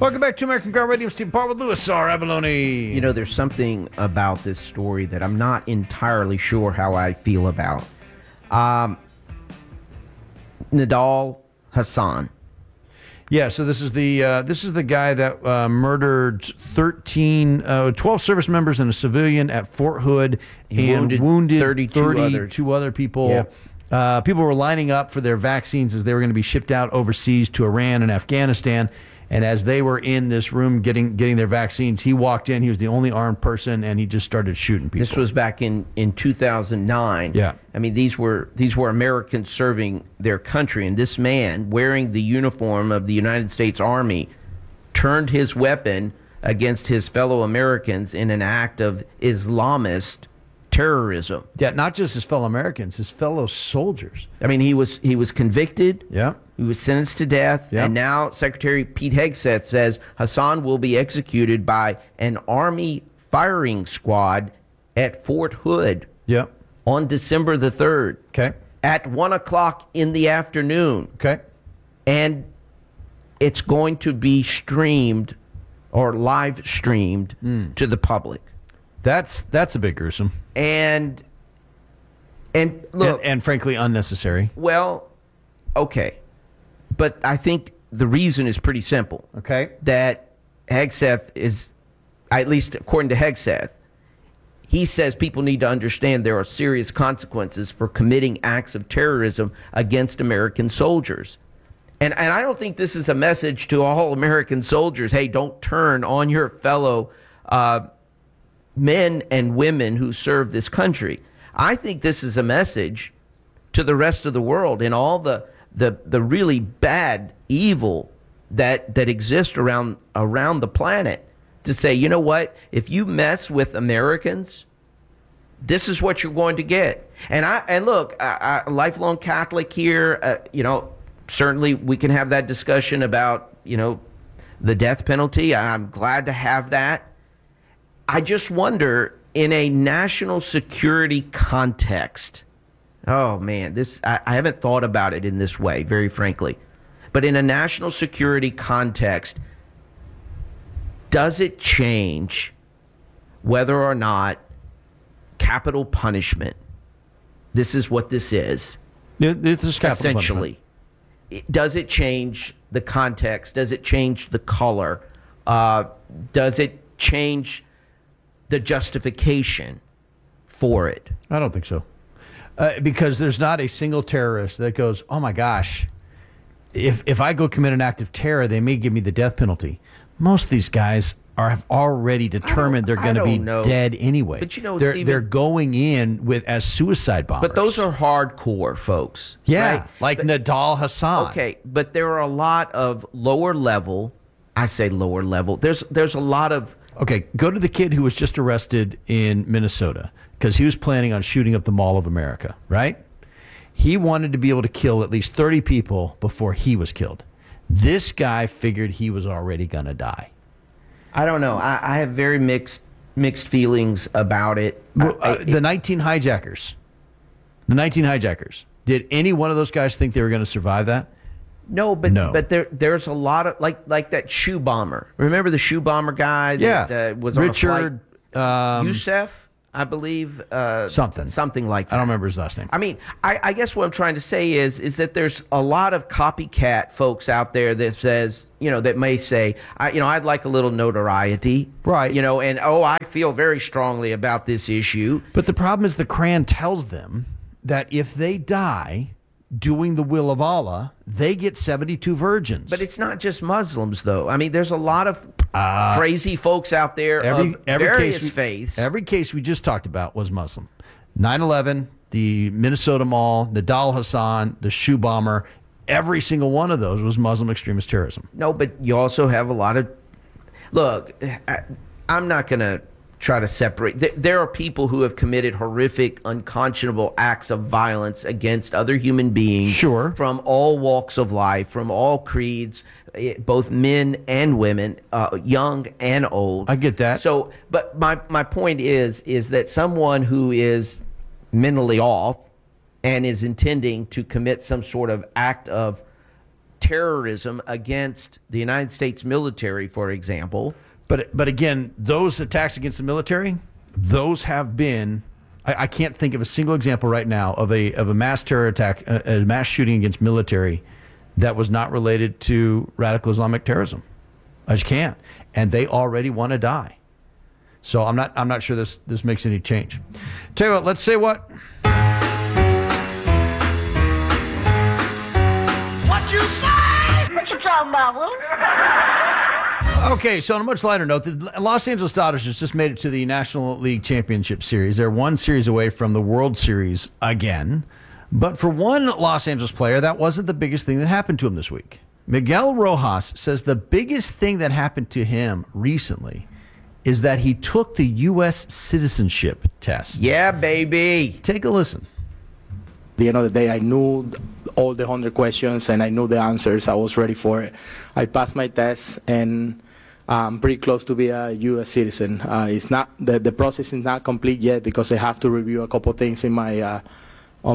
Welcome back to American Car Radio. Steve Parr with Louis R. Avalone. You know, there's something about this story that I'm not entirely sure how I feel about. Nidal Hasan. Yeah, so this is the guy that murdered 12 service members and a civilian at Fort Hood and wounded 32 other people. Yeah. People were lining up for their vaccines as they were going to be shipped out overseas to Iran and Afghanistan. And as they were in this room getting their vaccines, he walked in. He was the only armed person, and he just started shooting people. This was back in 2009. Yeah. I mean, these were Americans serving their country, and this man, wearing the uniform of the United States Army, turned his weapon against his fellow Americans in an act of Islamist terrorism. Yeah, not just his fellow Americans, his fellow soldiers. I mean, he was convicted. Yeah. He was sentenced to death. Yeah. And now Secretary Pete Hegseth says Hasan will be executed by an Army firing squad at Fort Hood. Yeah. On December the 3rd. Okay. At 1 o'clock in the afternoon. Okay. And it's going to be streamed or live streamed to the public. That's a bit gruesome. And look. And frankly, unnecessary. Well, okay. But I think the reason is pretty simple. Okay. That Hegseth is, at least according to Hegseth, he says people need to understand there are serious consequences for committing acts of terrorism against American soldiers. And I don't think this is a message to all American soldiers, hey, don't turn on your fellow men and women who serve this country. I think this is a message to the rest of the world and all the really bad evil that exists around the planet, to say, you know what, if you mess with Americans, this is what you're going to get. And look, a lifelong Catholic here, certainly we can have that discussion about, the death penalty. I'm glad to have that. I just wonder, in a national security context, oh, man, I haven't thought about it in this way, very frankly. But in a national security context, does it change whether or not capital punishment, this is what this is, This is capital essentially, does it change the context? Does it change the color? Does it change the justification for it? I don't think so. Because there's not a single terrorist that goes, oh my gosh, if I go commit an act of terror, they may give me the death penalty. Most of these guys have already determined they're going to be dead anyway. But they're going in as suicide bombers. But those are hardcore folks. Yeah, right? like Nidal Hasan. Okay, but there are a lot of lower level. I say lower level. There's a lot of. Okay, go to the kid who was just arrested in Minnesota because he was planning on shooting up the Mall of America, right? He wanted to be able to kill at least 30 people before he was killed. This guy figured he was already going to die. I don't know. I have very mixed feelings about it. The 19 hijackers. Did any one of those guys think they were going to survive that? No, but there's a lot of like that shoe bomber. Remember the shoe bomber guy that was on Richard a flight? Youssef, I believe. Something like that. I don't remember his last name. I mean, I guess what I'm trying to say is that there's a lot of copycat folks out there that says, that may say, I'd like a little notoriety. Right. And I feel very strongly about this issue. But the problem is the Quran tells them that if they die doing the will of Allah, they get 72 virgins. But it's not just Muslims, though. I mean, there's a lot of crazy folks out there of various faiths. Every case we just talked about was Muslim. 9/11, the Minnesota Mall, Nidal Hasan, the shoe bomber, every single one of those was Muslim extremist terrorism. No, but you also have a lot of... Look, I'm not going to try to separate. There are people who have committed horrific, unconscionable acts of violence against other human beings. Sure. From all walks of life, from all creeds, both men and women, young and old. I get that. So, but my point is that someone who is mentally off and is intending to commit some sort of act of terrorism against the United States military, for example. But again, those attacks against the military, those have been. I can't think of a single example right now of a mass terror attack, a mass shooting against military that was not related to radical Islamic terrorism. I just can't, and they already want to die. So I'm not sure this makes any change. Tell you what, let's say what. What you say? What you talking about, Willis? Okay, so on a much lighter note, the Los Angeles Dodgers just made it to the National League Championship Series. They're one series away from the World Series again. But for one Los Angeles player, that wasn't the biggest thing that happened to him this week. Miguel Rojas says the biggest thing that happened to him recently is that he took the U.S. citizenship test. Yeah, baby. Take a listen. At the end of the day, I knew all the 100 questions and I knew the answers. I was ready for it. I passed my test and I'm pretty close to be a U.S. citizen. It's not the process is not complete yet because I have to review a couple things in my on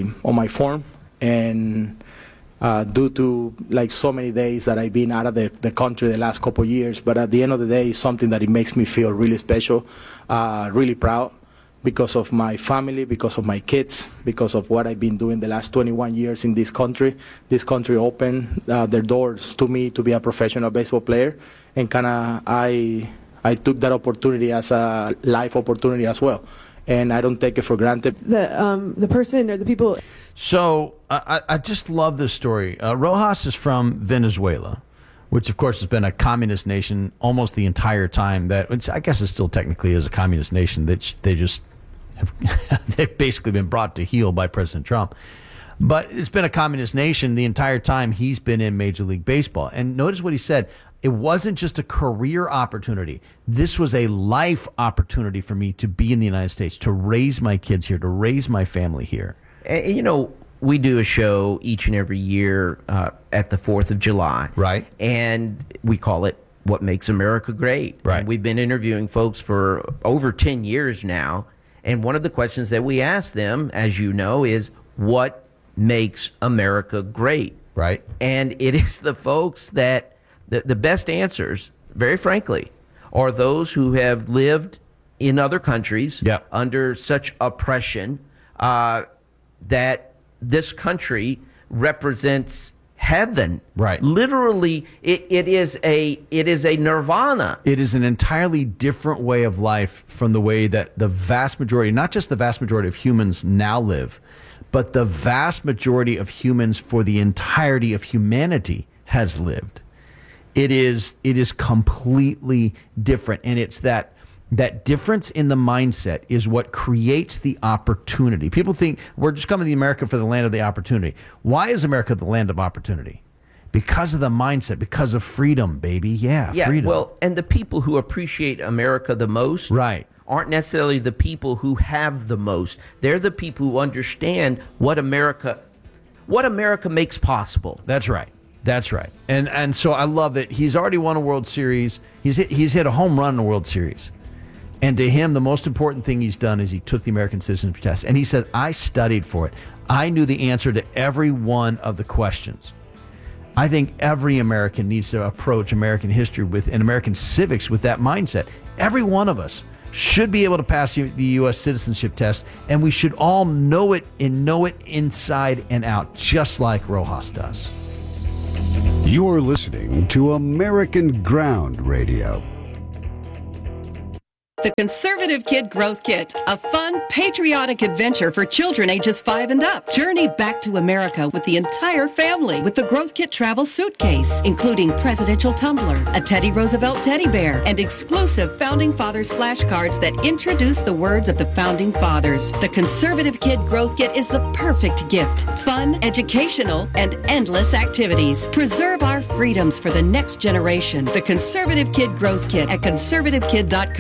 my form, and due to like so many days that I've been out of the country the last couple of years. But at the end of the day, it's something that it makes me feel really special, really proud. Because of my family, because of my kids, because of what I've been doing the last 21 years in this country. This country opened their doors to me to be a professional baseball player, and kind of I took that opportunity as a life opportunity as well, and I don't take it for granted. The person or the people. So I just love this story. Rojas is from Venezuela, which of course has been a communist nation almost the entire time. I guess it still technically is a communist nation. That they just they've basically been brought to heel by President Trump. But it's been a communist nation the entire time he's been in Major League Baseball. And notice what he said. It wasn't just a career opportunity. This was a life opportunity for me to be in the United States, to raise my kids here, to raise my family here. And, you know, we do a show each and every year at the 4th of July. Right. And we call it What Makes America Great. Right. And we've been interviewing folks for over 10 years now. And one of the questions that we ask them, as you know, is what makes America great? Right. And it is the folks that the best answers, very frankly, are those who have lived in other countries under such oppression that this country represents heaven. Right. Literally, it is a nirvana. It is an entirely different way of life from the way that the vast majority, not just the vast majority of humans now live, but the vast majority of humans for the entirety of humanity has lived. It is completely different, and it's that difference in the mindset is what creates the opportunity. People think we're just coming to America for the land of the opportunity. Why is America the land of opportunity? Because of the mindset, because of freedom, baby. Yeah, freedom. Well, and the people who appreciate America the most aren't necessarily the people who have the most. They're the people who understand what America makes possible. That's right. That's right. And so I love it. He's already won a World Series. He's hit a home run in a World Series. And to him, the most important thing he's done is he took the American citizenship test. And he said, I studied for it. I knew the answer to every one of the questions. I think every American needs to approach American history and American civics with that mindset. Every one of us should be able to pass the U.S. citizenship test, and we should all know it and know it inside and out, just like Rojas does. You're listening to American Ground Radio. The Conservative Kid Growth Kit, a fun, patriotic adventure for children ages 5 and up. Journey back to America with the entire family with the Growth Kit travel suitcase, including presidential tumbler, a Teddy Roosevelt teddy bear, and exclusive Founding Fathers flashcards that introduce the words of the Founding Fathers. The Conservative Kid Growth Kit is the perfect gift. Fun, educational, and endless activities. Preserve our freedoms for the next generation. The Conservative Kid Growth Kit at conservativekid.com.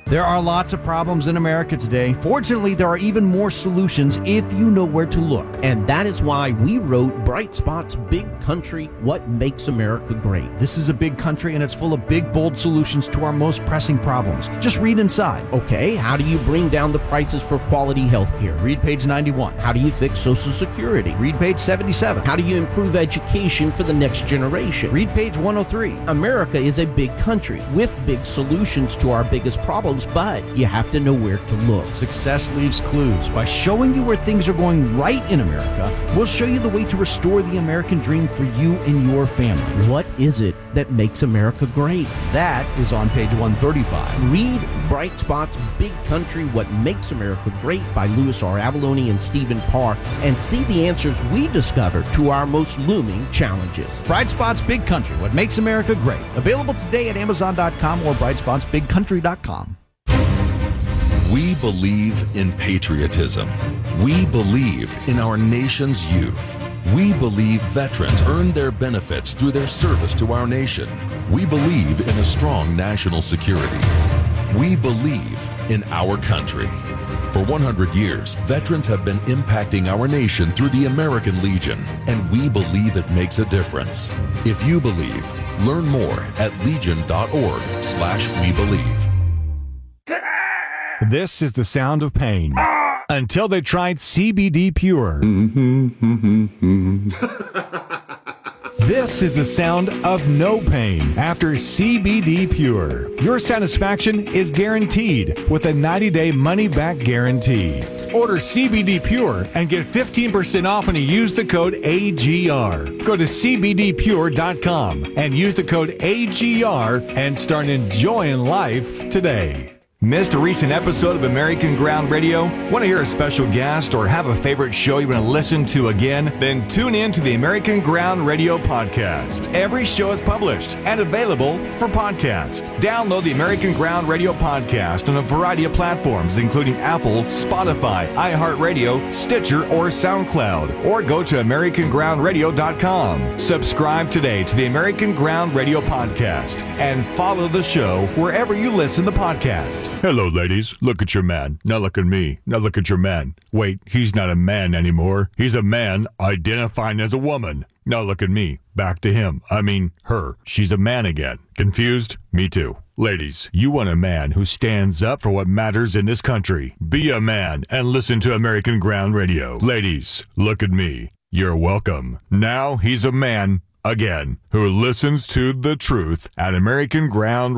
There are lots of problems in America today. Fortunately, there are even more solutions if you know where to look. And that is why we wrote Bright Spot's Big Country, What Makes America Great. This is a big country, and it's full of big, bold solutions to our most pressing problems. Just read inside. Okay, how do you bring down the prices for quality health care? Read page 91. How do you fix Social Security? Read page 77. How do you improve education for the next generation? Read page 103. America is a big country with big solutions to our biggest problems, but you have to know where to look. Success leaves clues. By showing you where things are going right in America, we'll show you the way to restore the American dream for you and your family. What is it that makes America great? That is on page 135. Read Bright Spot's Big Country, What Makes America Great by Louis R. Avalone and Stephen Parr, and see the answers we discovered to our most looming challenges. Bright Spot's Big Country, What Makes America Great. Available today at Amazon.com or BrightSpotsBigCountry.com. We believe in patriotism. We believe in our nation's youth. We believe veterans earn their benefits through their service to our nation. We believe in a strong national security. We believe in our country. For 100 years, veterans have been impacting our nation through the American Legion, and we believe it makes a difference. If you believe, learn more at legion.org/webelieve. This is the sound of pain. Until they tried CBD Pure. This is the sound of no pain after CBD Pure. Your satisfaction is guaranteed with a 90-day money-back guarantee. Order CBD Pure and get 15% off when you use the code AGR. Go to CBDPure.com and use the code AGR and start enjoying life today. Missed a recent episode of American Ground Radio? Want to hear a special guest or have a favorite show you want to listen to again? Then tune in to the American Ground Radio podcast. Every show is published and available for podcast. Download the American Ground Radio podcast on a variety of platforms, including Apple, Spotify, iHeartRadio, Stitcher, or SoundCloud. Or go to AmericanGroundRadio.com. Subscribe today to the American Ground Radio podcast and follow the show wherever you listen to podcasts. Hello, ladies. Look at your man. Now look at me. Now look at your man. Wait, he's not a man anymore. He's a man identifying as a woman. Now look at me. Back to him. I mean, her. She's a man again. Confused? Me too. Ladies, you want a man who stands up for what matters in this country. Be a man and listen to American Ground Radio. Ladies, look at me. You're welcome. Now he's a man again who listens to the truth at American Ground